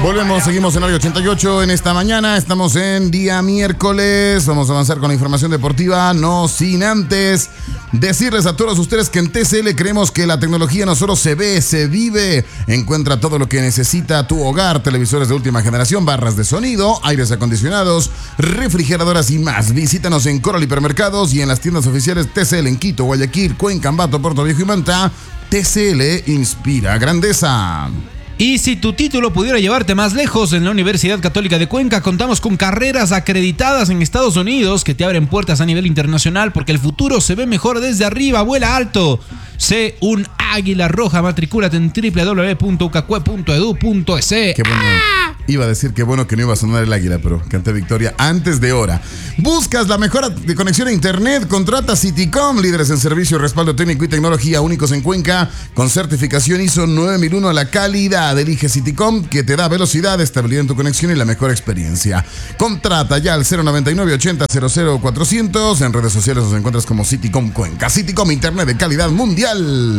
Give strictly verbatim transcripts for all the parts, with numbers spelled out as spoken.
Volvemos, seguimos en Área ochenta y ocho en esta mañana. Estamos en día miércoles. Vamos a avanzar con la información deportiva, no sin antes decirles a todos ustedes que en T C L creemos que la tecnología no solo se ve, se vive. Encuentra todo lo que necesita tu hogar: televisores de última generación, barras de sonido, aires acondicionados, refrigeradoras y más. Visítanos en Coral Hipermercados y en las tiendas oficiales T C L en Quito, Guayaquil, Cuenca, Ambato, Puerto Viejo y Manta. T C L inspira grandeza. Y si tu título pudiera llevarte más lejos, en la Universidad Católica de Cuenca contamos con carreras acreditadas en Estados Unidos que te abren puertas a nivel internacional, porque el futuro se ve mejor desde arriba. Vuela alto. Sé un águila roja. Matricúlate en doble u doble u doble u punto u c a c u e punto e d u punto e s. Qué bueno. Iba a decir que bueno que no iba a sonar el águila, pero canté victoria antes de hora. ¿Buscas la mejora de conexión a internet? Contrata Citycom, líderes en servicio, respaldo técnico y tecnología, únicos en Cuenca, con certificación I S O nueve mil uno a la calidad. Elige Citycom, que te da velocidad, estabilidad en tu conexión y la mejor experiencia. Contrata ya al cero noventa y nueve ochenta cero cero cuatrocientos. En redes sociales nos encuentras como Citycom Cuenca. Citycom, internet de calidad mundial.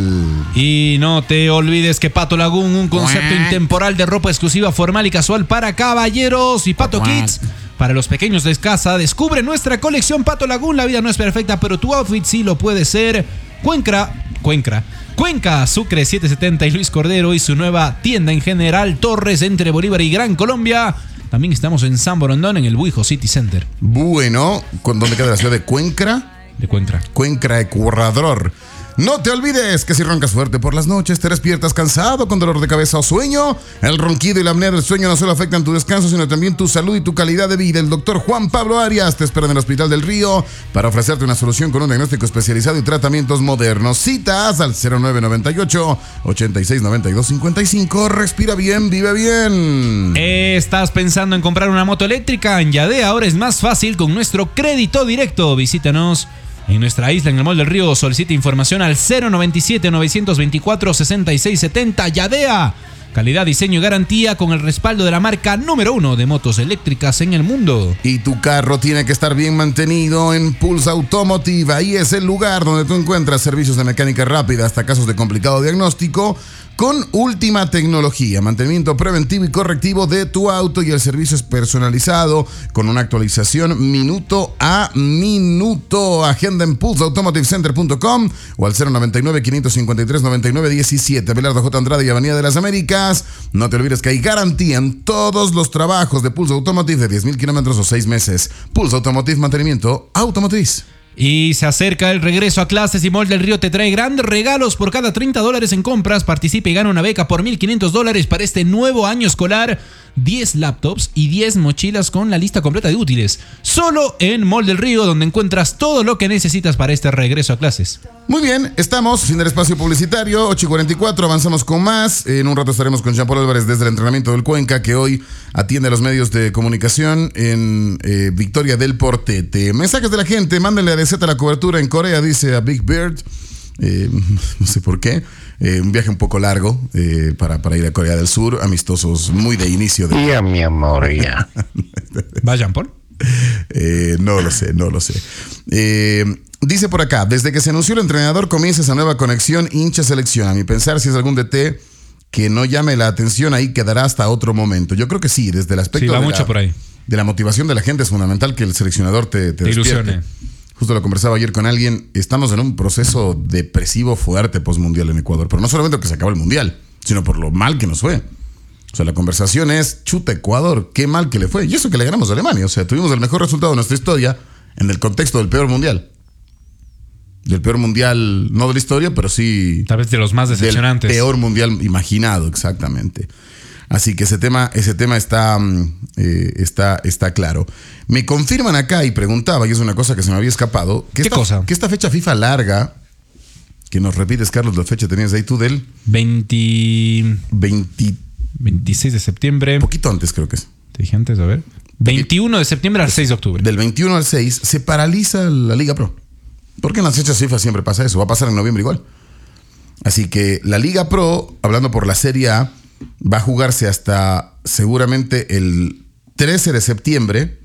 Y no te olvides que Pato Lagoon, un concepto intemporal de ropa exclusiva, formal y casual para caballeros, y Pato Kids para los pequeños de casa. Descubre nuestra colección Pato Lagoon. La vida no es perfecta, pero tu outfit sí lo puede ser. Cuenca, Cuenca, Cuenca, Sucre setecientos setenta y Luis Cordero, y su nueva tienda en General Torres entre Bolívar y Gran Colombia. También estamos en San Borondón, en el Buijo City Center. Bueno, ¿dónde queda la ciudad de Cuenca? De Cuenca. Cuenca, Ecuador. No te olvides que si roncas fuerte por las noches, te despiertas cansado, con dolor de cabeza o sueño, el ronquido y la apnea del sueño no solo afectan tu descanso, sino también tu salud y tu calidad de vida. El doctor Juan Pablo Arias te espera en el Hospital del Río para ofrecerte una solución con un diagnóstico especializado y tratamientos modernos. Citas al cero nueve noventa y ocho ochenta y seis noventa y dos cincuenta y cinco. Respira bien, vive bien. ¿Estás pensando en comprar una moto eléctrica? En Yadea ahora es más fácil con nuestro crédito directo. Visítanos en nuestra isla, en el Mall del Río. Solicita información al cero noventa y siete novecientos veinticuatro sesenta y seis setenta. Yadea, calidad, diseño y garantía con el respaldo de la marca número uno de motos eléctricas en el mundo. Y tu carro tiene que estar bien mantenido en Pulse Automotive. Ahí es el lugar donde tú encuentras servicios de mecánica rápida hasta casos de complicado diagnóstico, con última tecnología, mantenimiento preventivo y correctivo de tu auto, y el servicio es personalizado con una actualización minuto a minuto. Agenda en pulse automotive center punto com o al cero noventa y nueve quinientos cincuenta y tres noventa y nueve diecisiete. Abelardo J. Andrade y Avenida de las Américas. No te olvides que hay garantía en todos los trabajos de Pulse Automotive de diez mil kilómetros o seis meses. Pulse Automotive, mantenimiento automotriz. Y se acerca el regreso a clases, y Mall del Río te trae grandes regalos por cada treinta dólares en compras. Participa y gana una beca por mil quinientos dólares para este nuevo año escolar. diez laptops y diez mochilas con la lista completa de útiles. Solo en Mall del Río, donde encuentras todo lo que necesitas para este regreso a clases. Muy bien, estamos, fin del espacio publicitario, ocho y cuarenta y cuatro, avanzamos con más. En un rato estaremos con Jean Paul Álvarez desde el entrenamiento del Cuenca, que hoy atiende a los medios de comunicación en eh, Victoria del Portete. Mensajes de la gente, mándenle a D Z la cobertura en Corea, dice a Big Bird. Eh, no sé por qué. Eh, un viaje un poco largo eh, para, para ir a Corea del Sur, amistosos muy de inicio de... Ya, mi amor, ya. ¿Vayan por? Eh, no lo sé, no lo sé. Eh, dice por acá, desde que se anunció el entrenador comienza esa nueva conexión hincha-selección. A mi pensar, si es algún D T que no llame la atención, ahí quedará hasta otro momento. Yo creo que sí, desde el aspecto sí, va de, mucho la, por ahí. de la motivación de la gente es fundamental que el seleccionador te, te, te ilusione. Justo lo conversaba ayer con alguien. Estamos en un proceso depresivo fuerte postmundial en Ecuador, pero no solamente porque se acabó el mundial, sino por lo mal que nos fue. O sea, la conversación es, chuta Ecuador, qué mal que le fue. Y eso que le ganamos a Alemania. O sea, tuvimos el mejor resultado de nuestra historia en el contexto del peor mundial. Del peor mundial, no de la historia, pero sí... Tal vez de los más decepcionantes. Del peor mundial imaginado, exactamente. Así que ese tema, ese tema está, eh, está, está claro. Me confirman acá, y preguntaba, y es una cosa que se me había escapado, que ¿Qué esta, cosa? Que esta fecha FIFA larga, que nos repites, Carlos, la fecha tenías ahí tú del... veinte... veinte, veintiséis de septiembre. Un poquito antes creo que es. Te dije antes, a ver. veintiuno de septiembre al seis de octubre. Del veintiuno al seis se paraliza la Liga Pro. Porque en las fechas FIFA siempre pasa eso. Va a pasar en noviembre igual. Así que la Liga Pro, hablando por la Serie A, va a jugarse hasta seguramente el trece de septiembre,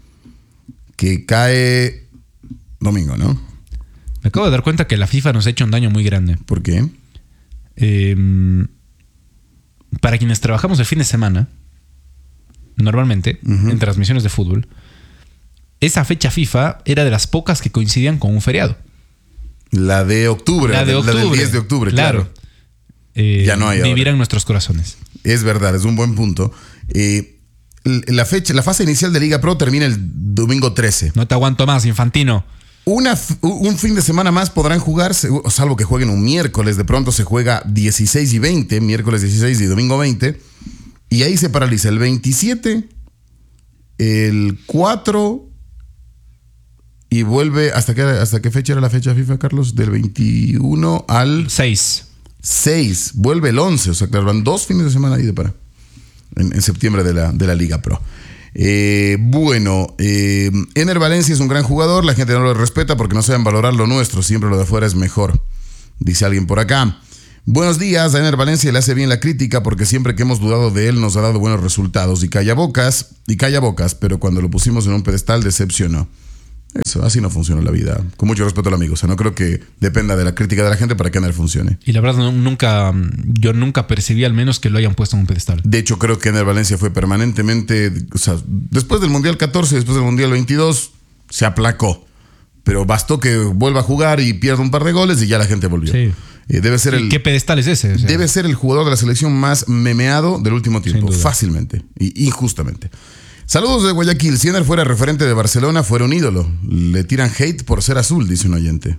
que cae domingo, ¿no? Me acabo de dar cuenta que la FIFA nos ha hecho un daño muy grande. ¿Por qué? Eh, para quienes trabajamos el fin de semana, normalmente, uh-huh. en transmisiones de fútbol, esa fecha FIFA era de las pocas que coincidían con un feriado. La de octubre, la, de octubre, la del diez de octubre, claro. claro. Eh, ya no hay vivirá en nuestros corazones. Es verdad, es un buen punto. Eh, la fecha, la fase inicial de Liga Pro termina el domingo trece. No te aguanto más, Infantino. Una, un fin de semana más podrán jugar, salvo que jueguen un miércoles. De pronto se juega dieciséis y veinte, miércoles dieciséis y domingo veinte. Y ahí se paraliza el veintisiete, el cuatro y vuelve. ¿Hasta qué, hasta qué fecha era la fecha FIFA, Carlos? Del veintiuno al seis. seis. Vuelve el once. O sea, claro, van dos fines de semana ahí de para. En, en septiembre de la, de la Liga Pro. Eh, bueno, eh, Ener Valencia es un gran jugador. La gente no lo respeta porque no saben valorar lo nuestro. Siempre lo de afuera es mejor, dice alguien por acá. Buenos días, a Ener Valencia le hace bien la crítica porque siempre que hemos dudado de él nos ha dado buenos resultados y calla bocas, y calla bocas, pero cuando lo pusimos en un pedestal decepcionó. Eso, así no funciona la vida. Con mucho respeto al amigo. O sea, no creo que dependa de la crítica de la gente para que Ener funcione. Y la verdad, no, nunca, yo nunca percibí al menos que lo hayan puesto en un pedestal. De hecho, creo que Ener Valencia fue permanentemente, o sea, después del Mundial catorce, después del Mundial veintidós, se aplacó. Pero bastó que vuelva a jugar y pierda un par de goles y ya la gente volvió. Sí. Eh, debe ser el, ¿Qué pedestal es ese? O sea, debe ser el jugador de la selección más memeado del último tiempo. Fácilmente y injustamente. Saludos de Guayaquil. Si Ener fuera referente de Barcelona, fuera un ídolo. Le tiran hate por ser azul, dice un oyente.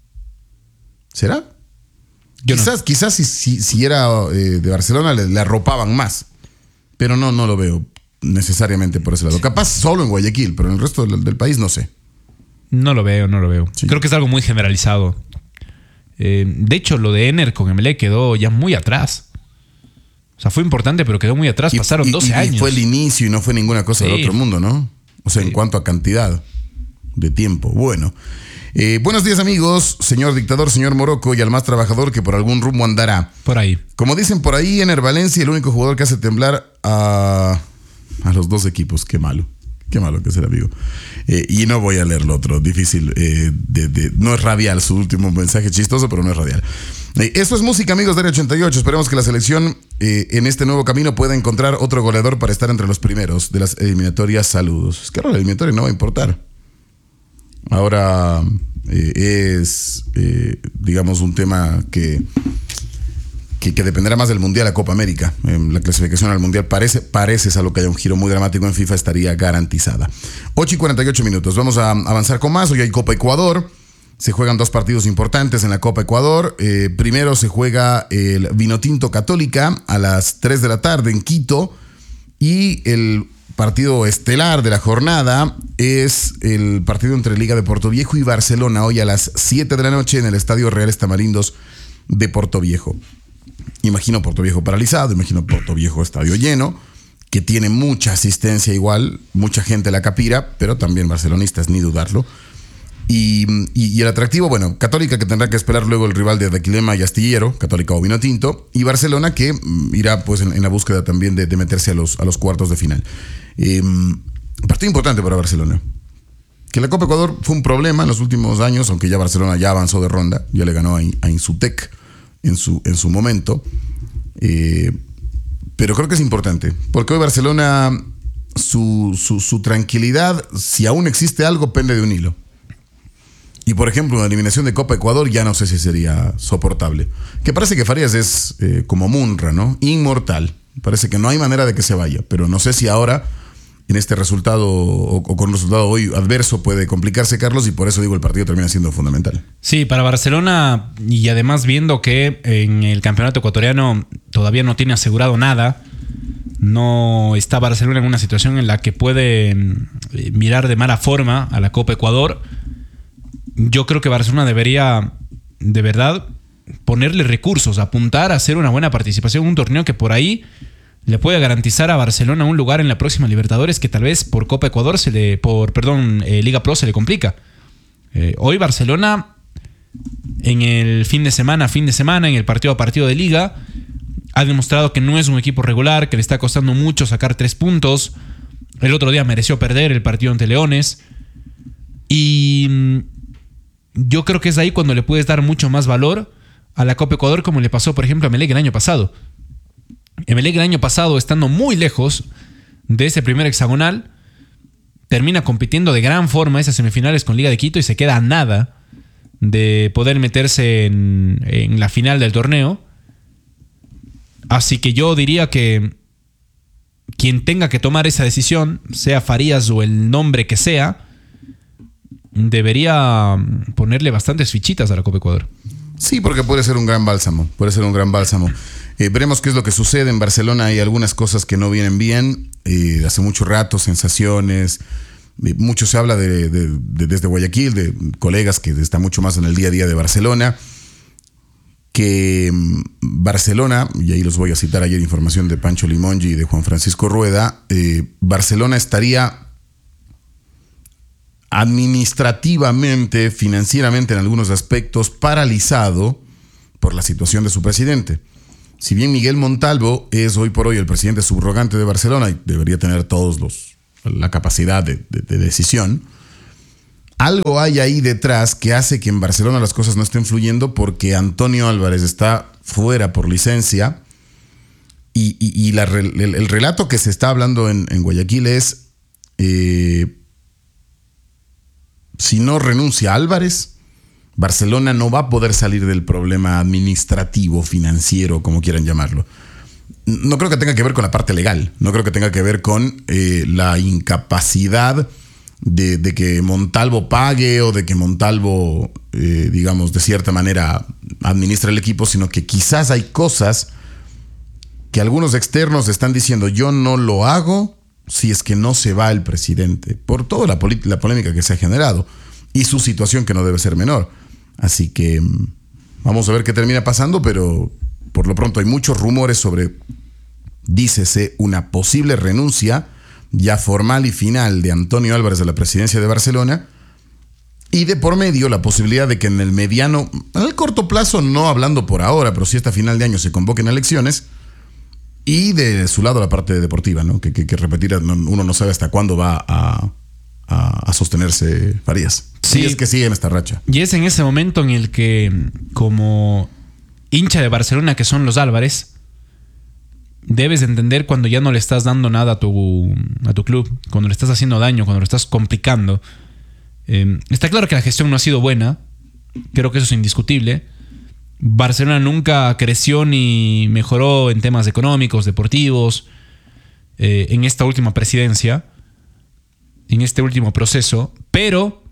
¿Será? Yo quizás no. quizás si, si, si era eh, de Barcelona le, le arropaban más. Pero no, no lo veo necesariamente por ese lado. Capaz solo en Guayaquil, pero en el resto del, del país no sé. No lo veo, no lo veo. Sí. Creo que es algo muy generalizado. Eh, de hecho, lo de Ener con Emelec quedó ya muy atrás. O sea, fue importante, pero quedó muy atrás. Y, Pasaron y, doce y años. Fue el inicio y no fue ninguna cosa sí. del otro mundo, ¿no? O sea, sí. En cuanto a cantidad de tiempo. Bueno. Eh, buenos días, amigos. Señor dictador, señor Morocco y al más trabajador que por algún rumbo andará. Por ahí. Como dicen por ahí, Ener Valencia, el único jugador que hace temblar a, a los dos equipos. Qué malo. Qué malo que es el amigo. Eh, y no voy a leer lo otro. Difícil. Eh, de, de, no es radial su último mensaje, chistoso, pero no es radial. Eh, esto es música, amigos de Área ochenta y ocho. Esperemos que la selección eh, en este nuevo camino pueda encontrar otro goleador para estar entre los primeros de las eliminatorias. Saludos. Es que ahora la eliminatoria no va a importar. Ahora eh, es, eh, digamos, un tema que, que, que dependerá más del Mundial a Copa América. Eh, la clasificación al Mundial parece, parece, salvo que haya un giro muy dramático en FIFA, estaría garantizada. ocho y cuarenta y ocho minutos. Vamos a avanzar con más. Hoy hay Copa Ecuador. Se juegan dos partidos importantes en la Copa Ecuador. Eh, primero se juega el Vinotinto Católica a las tres de la tarde en Quito. Y el partido estelar de la jornada es el partido entre Liga de Portoviejo y Barcelona, hoy a las siete de la noche en el Estadio Reales Tamarindos de Portoviejo. Imagino Portoviejo paralizado, imagino Portoviejo estadio lleno, que tiene mucha asistencia igual, mucha gente la capira, pero también barcelonistas, ni dudarlo. Y, y, y el atractivo, bueno, Católica, que tendrá que esperar luego el rival de Daquilema y Astillero, Católica o Vinotinto, y Barcelona, que mm, irá pues en, en la búsqueda también de, de meterse a los, a los cuartos de final. Eh, partido importante para Barcelona. Que la Copa Ecuador fue un problema en los últimos años, aunque ya Barcelona ya avanzó de ronda, ya le ganó a, a Insutec en su, en su momento. Eh, pero creo que es importante, porque hoy Barcelona, su, su, su tranquilidad, si aún existe algo, pende de un hilo. Y por ejemplo, una eliminación de Copa Ecuador ya no sé si sería soportable. Que parece que Farías es eh, como Munra, ¿no? Inmortal. Parece que no hay manera de que se vaya. Pero no sé si ahora, en este resultado o, o con un resultado hoy adverso, puede complicarse, Carlos. Y por eso digo, el partido termina siendo fundamental. Sí, para Barcelona, y además viendo que en el campeonato ecuatoriano todavía no tiene asegurado nada. No está Barcelona en una situación en la que puede mirar de mala forma a la Copa Ecuador. Yo creo que Barcelona debería, de verdad, ponerle recursos, apuntar a hacer una buena participación en un torneo que por ahí le puede garantizar a Barcelona un lugar en la próxima Libertadores que tal vez por Copa Ecuador se le, por perdón, eh, Liga Pro se le complica. Eh, hoy Barcelona, en el fin de semana, fin de semana, en el partido a partido de Liga, ha demostrado que no es un equipo regular, que le está costando mucho sacar tres puntos. El otro día mereció perder el partido ante Leones. Y yo creo que es ahí cuando le puedes dar mucho más valor a la Copa Ecuador, como le pasó, por ejemplo, a Emelec el año pasado. Emelec el año pasado, estando muy lejos de ese primer hexagonal. Termina compitiendo de gran forma esas semifinales con Liga de Quito y se queda a nada de poder meterse en, en la final del torneo. Así que yo diría que quien tenga que tomar esa decisión, sea Farías o el nombre que sea, debería ponerle bastantes fichitas a la Copa Ecuador. Sí, porque puede ser un gran bálsamo, puede ser un gran bálsamo. Eh, veremos qué es lo que sucede en Barcelona. Hay algunas cosas que no vienen bien. Eh, hace mucho rato, sensaciones. Eh, mucho se habla de, de, de, desde Guayaquil, de colegas que están mucho más en el día a día de Barcelona. Que Barcelona, y ahí los voy a citar ayer, información de Pancho Limongi y de Juan Francisco Rueda, eh, Barcelona estaría administrativamente, financieramente en algunos aspectos paralizado por la situación de su presidente. Si bien Miguel Montalvo es hoy por hoy el presidente subrogante de Barcelona y debería tener todos los la capacidad de, de, de decisión, algo hay ahí detrás que hace que en Barcelona las cosas no estén fluyendo porque Antonio Álvarez está fuera por licencia y, y, y la, el, el relato que se está hablando en, en Guayaquil es eh, si no renuncia Álvarez, Barcelona no va a poder salir del problema administrativo, financiero, como quieran llamarlo. No creo que tenga que ver con la parte legal, no creo que tenga que ver con eh, la incapacidad de, de que Montalvo pague o de que Montalvo, eh, digamos, de cierta manera administre el equipo, sino que quizás hay cosas que algunos externos están diciendo, yo no lo hago si es que no se va el presidente, por toda la, la polémica que se ha generado y su situación que no debe ser menor. Así que vamos a ver qué termina pasando, pero por lo pronto hay muchos rumores sobre, dícese, una posible renuncia ya formal y final de Antonio Álvarez de la presidencia de Barcelona y de por medio la posibilidad de que en el mediano, en el corto plazo, no hablando por ahora, pero sí hasta final de año se convoquen elecciones y de su lado la parte deportiva, ¿no? Que, que, que repetir, uno no sabe hasta cuándo va a, a, a sostenerse Farías. Sí, si es que sigue en esta racha. Y es en ese momento en el que, como hincha de Barcelona que son los Álvarez, debes de entender cuando ya no le estás dando nada a tu, a tu club, cuando le estás haciendo daño, cuando lo estás complicando. Eh, está claro que la gestión no ha sido buena, creo que eso es indiscutible. Barcelona nunca creció ni mejoró en temas económicos, deportivos, eh, en esta última presidencia, en este último proceso, pero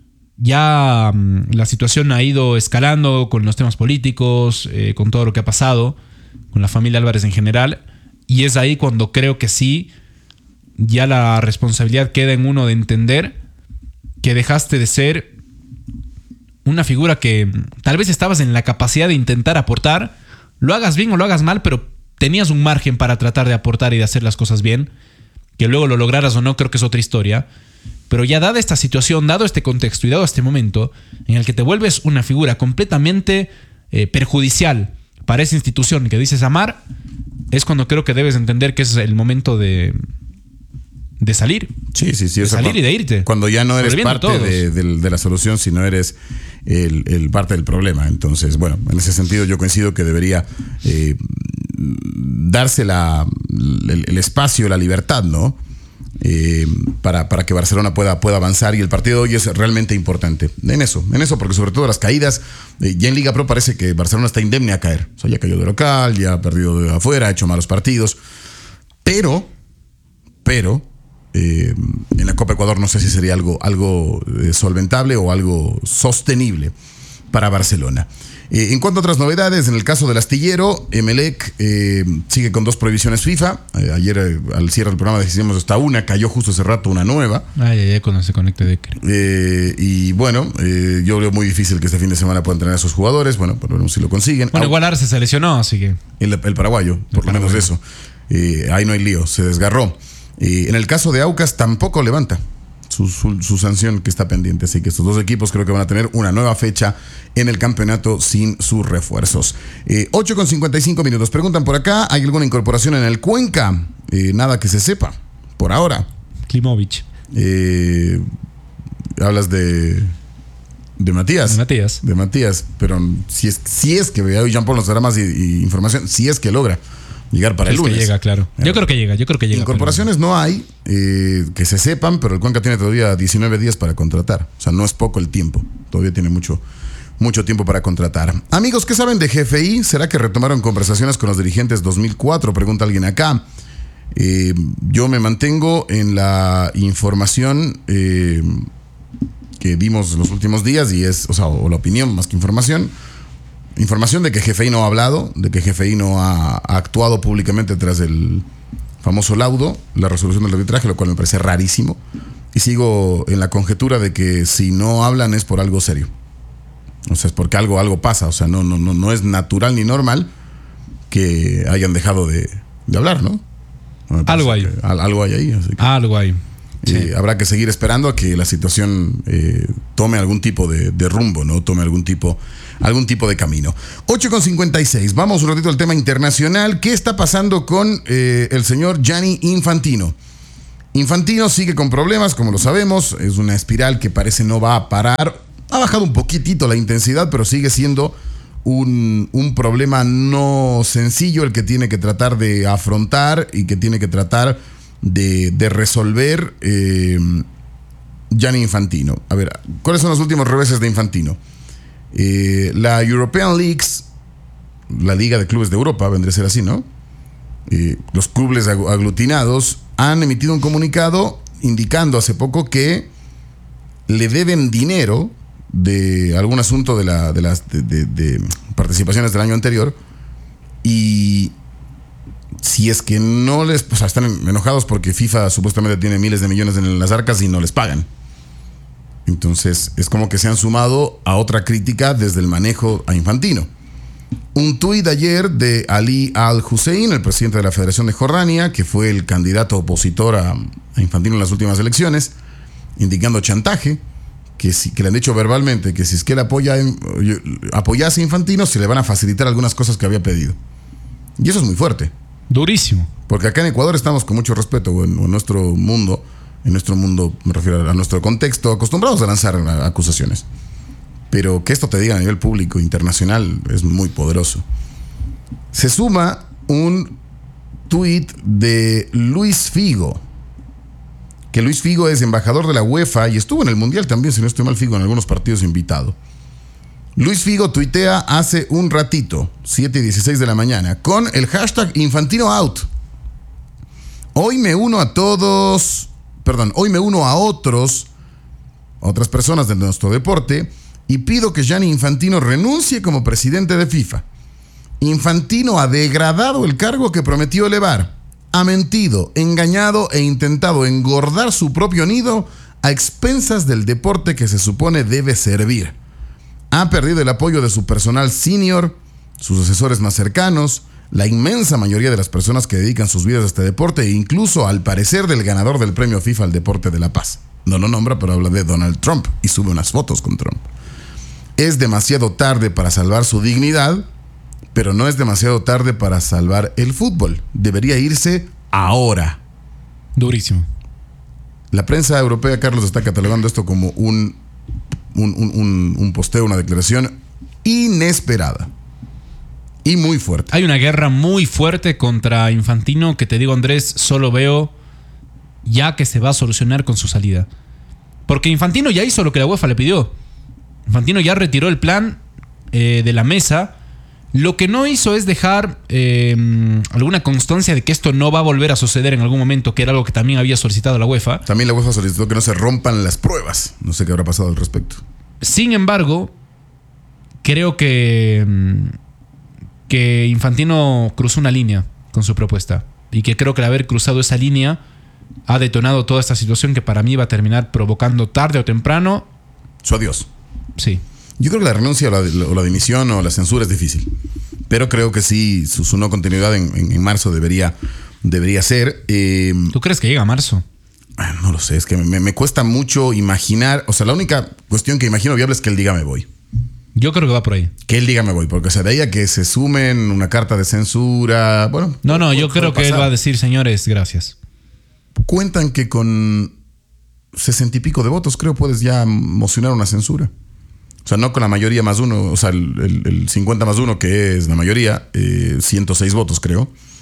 ya um, la situación ha ido escalando con los temas políticos, eh, con todo lo que ha pasado, con la familia Álvarez en general, y es ahí cuando creo que sí, ya la responsabilidad queda en uno de entender que dejaste de ser una figura que tal vez estabas en la capacidad de intentar aportar, lo hagas bien o lo hagas mal, pero tenías un margen para tratar de aportar y de hacer las cosas bien, que luego lo lograras o no, creo que es otra historia. Pero ya dada esta situación, dado este contexto y dado este momento en el que te vuelves una figura completamente eh, perjudicial para esa institución que dices amar, es cuando creo que debes entender que es el momento de, de salir. Sí, sí, sí. De o sea, salir cuando, y de irte. Cuando ya no eres parte de, de, de la solución, sino eres el, el parte del problema. Entonces, bueno, en ese sentido yo coincido que debería eh, darse la, el, el espacio, la libertad, ¿no? Eh, para, para que Barcelona pueda, pueda avanzar, y el partido de hoy es realmente importante en eso, en eso porque sobre todo las caídas, eh, ya en Liga Pro parece que Barcelona está indemne a caer, o sea, ya cayó de local, ya ha perdido de afuera, ha hecho malos partidos, pero pero eh, en la Copa Ecuador no sé si sería algo, algo eh, solventable o algo sostenible para Barcelona. Eh, en cuanto a otras novedades, en el caso del astillero, Emelec eh, sigue con dos prohibiciones FIFA. Eh, ayer eh, al cierre del programa decidimos hasta una, cayó justo hace rato una nueva. Ay, ay, ay, cuando se conecte Decker. Eh, y bueno, eh, yo veo muy difícil que este fin de semana puedan tener a esos jugadores. Bueno, por lo menos si lo consiguen. Bueno, igual Arce se lesionó, así que. El, el paraguayo, por el lo paraguayo. menos eso. Eh, ahí no hay lío, se desgarró. Eh, en el caso de Aucas tampoco levanta Su, su, su sanción que está pendiente. Así que estos dos equipos creo que van a tener una nueva fecha en el campeonato sin sus refuerzos. Eh, ocho con cincuenta y cinco minutos. Preguntan por acá, ¿hay alguna incorporación en el Cuenca? Eh, nada que se sepa, por ahora. Klimovic. Eh, hablas de... De Matías. De Matías. De Matías. Pero si es, si es que... Jean Paul nos dará más y, y información. Si es que logra. llegar para el Es lunes. que llega, claro. Yo creo que llega, yo creo que llega. Incorporaciones no hay, eh, que se sepan, pero el Cuenca tiene todavía diecinueve días para contratar. O sea, no es poco el tiempo. Todavía tiene mucho, mucho tiempo para contratar. Amigos, ¿qué saben de G F I? ¿Será que retomaron conversaciones con los dirigentes dos mil cuatro? Pregunta alguien acá. Eh, yo me mantengo en la información eh, que dimos los últimos días y es, o sea, o la opinión más que información. Información de que G F I no ha hablado, de que G F I no ha, ha actuado públicamente tras el famoso laudo, la resolución del arbitraje, lo cual me parece rarísimo. Y sigo en la conjetura de que si no hablan es por algo serio. O sea, es porque algo, algo pasa. O sea, no, no, no, no es natural ni normal que hayan dejado de, de hablar, ¿no? Algo hay. Algo hay ahí. Así que, algo hay. Sí. Eh, habrá que seguir esperando a que la situación eh, tome algún tipo de, de rumbo, ¿no? Tome algún tipo, algún tipo de camino. ocho con cincuenta y seis. Vamos un ratito al tema internacional. ¿Qué está pasando con eh, el señor Gianni Infantino? Infantino sigue con problemas, como lo sabemos. Es una espiral que parece no va a parar. Ha bajado un poquitito la intensidad, pero sigue siendo un, un problema no sencillo el que tiene que tratar de afrontar y que tiene que tratar de, de resolver eh, Gianni Infantino. A ver, ¿cuáles son los últimos reveses de Infantino? Eh, la European Leagues, la Liga de Clubes de Europa, vendría a ser así, ¿no? Eh, los clubes aglutinados han emitido un comunicado indicando hace poco que le deben dinero de algún asunto de, la, de las de, de, de participaciones del año anterior, y si es que no les, o sea, están enojados porque FIFA supuestamente tiene miles de millones en las arcas y no les pagan. Entonces es como que se han sumado a otra crítica desde el manejo a Infantino. Un tuit ayer de Ali Al-Hussein, el presidente de la Federación de Jordania, que fue el candidato opositor a, a Infantino en las últimas elecciones, indicando chantaje, que, si, que le han dicho verbalmente que si es que él apoya, apoyase a Infantino, se le van a facilitar algunas cosas que había pedido. Y eso es muy fuerte. Durísimo. Porque acá en Ecuador estamos, con mucho respeto, en, en nuestro mundo, en nuestro mundo, me refiero a nuestro contexto, acostumbrados a lanzar acusaciones. Pero que esto te diga a nivel público, internacional, es muy poderoso. Se suma un tuit de Luis Figo, que Luis Figo es embajador de la UEFA y estuvo en el Mundial también, si no estoy mal, Figo, en algunos partidos invitado. Luis Figo tuitea hace un ratito, siete y dieciséis de la mañana, con el hashtag Infantino out. Hoy me uno a todos, perdón, hoy me uno a otros, a otras personas de nuestro deporte, y pido que Gianni Infantino renuncie como presidente de FIFA. Infantino ha degradado el cargo que prometió elevar. Ha mentido, engañado e intentado engordar su propio nido a expensas del deporte que se supone debe servir. Ha perdido el apoyo de su personal senior, sus asesores más cercanos, la inmensa mayoría de las personas que dedican sus vidas a este deporte e incluso, al parecer, del ganador del premio FIFA al deporte de la paz. No lo nombra, pero habla de Donald Trump y sube unas fotos con Trump. Es demasiado tarde para salvar su dignidad, pero no es demasiado tarde para salvar el fútbol. Debería irse ahora. Durísimo. La prensa europea, Carlos, está catalogando esto como un, un, un, un, un posteo, una declaración inesperada y muy fuerte. Hay una guerra muy fuerte contra Infantino que, te digo, Andrés, solo veo ya que se va a solucionar con su salida. Porque Infantino ya hizo lo que la UEFA le pidió. Infantino ya retiró el plan eh, de la mesa. Lo que no hizo es dejar eh, alguna constancia de que esto no va a volver a suceder en algún momento, que era algo que también había solicitado la UEFA. También la UEFA solicitó que no se rompan las pruebas. No sé qué habrá pasado al respecto. Sin embargo, creo que, que Infantino cruzó una línea con su propuesta. Y que creo que al haber cruzado esa línea ha detonado toda esta situación que para mí va a terminar provocando tarde o temprano su adiós. Sí. Yo creo que la renuncia o la, o la dimisión o la censura es difícil. Pero creo que sí, su, su no continuidad en, en, en marzo debería, debería ser. Eh, ¿Tú crees que llega a marzo? No lo sé, es que me, me cuesta mucho imaginar. O sea, la única cuestión que imagino viable es que él diga me voy. Yo creo que va por ahí. Que él diga me voy, porque o sea, de ahí a que se sumen una carta de censura. Bueno. No, no, yo creo que él va a decir, señores, gracias. Cuentan que con sesenta y pico de votos, creo, puedes ya mocionar una censura. O sea, no con la mayoría más uno, o sea, el, el, el cincuenta más uno, que es la mayoría, eh, ciento seis votos, creo.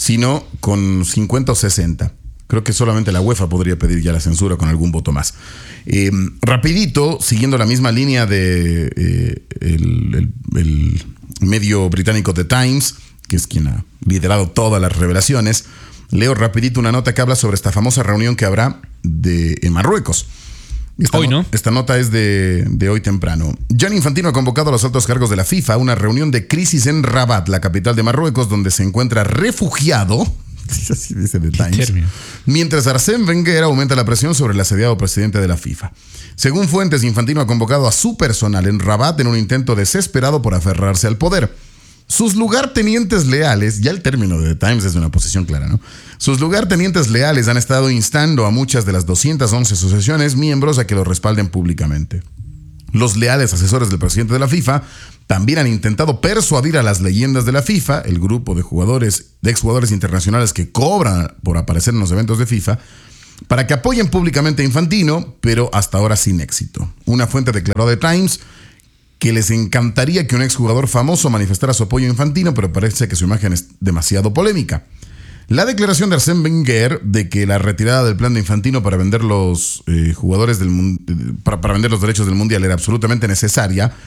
sino con cincuenta o sesenta. Creo que solamente la UEFA podría pedir ya la censura con algún voto más. Eh, rapidito, siguiendo la misma línea de eh, el, el, el medio británico The Times, que es quien ha liderado todas las revelaciones, leo rapidito una nota que habla sobre esta famosa reunión que habrá de, en Marruecos. Esta hoy, ¿no? Esta nota es de, de hoy temprano. Gianni Infantino ha convocado a los altos cargos de la FIFA a una reunión de crisis en Rabat, la capital de Marruecos, donde se encuentra refugiado, así dice The Times, mientras Arsène Wenger aumenta la presión sobre el asediado presidente de la FIFA. Según fuentes, Infantino ha convocado a su personal en Rabat en un intento desesperado por aferrarse al poder. Sus lugartenientes leales, ya el término de The Times es de una posición clara, ¿no? Sus lugartenientes leales han estado instando a muchas de las doscientas once asociaciones miembros a que lo respalden públicamente. Los leales asesores del presidente de la FIFA también han intentado persuadir a las leyendas de la FIFA, el grupo de jugadores, de exjugadores internacionales que cobran por aparecer en los eventos de FIFA, para que apoyen públicamente a Infantino, pero hasta ahora sin éxito. Una fuente declaró a The Times que les encantaría que un exjugador famoso manifestara su apoyo a Infantino, pero parece que su imagen es demasiado polémica. La declaración de Arsène Wenger de que la retirada del plan de Infantino para vender los eh, jugadores del para, para vender los derechos del mundial era absolutamente necesaria